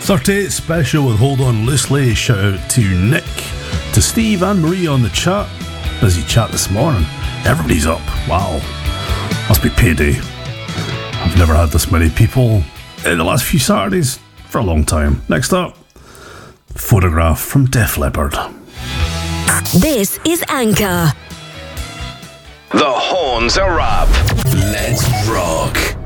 38 special with Hold On Loosely. Shout out to Nick, to Steve and Marie on the chat. Busy chat this morning. Everybody's up. Wow. Must be payday. I've never had this many people in the last few Saturdays for a long time. Next up, Photograph from Def Leppard. This is Anchor. The horns are up. Let's rock.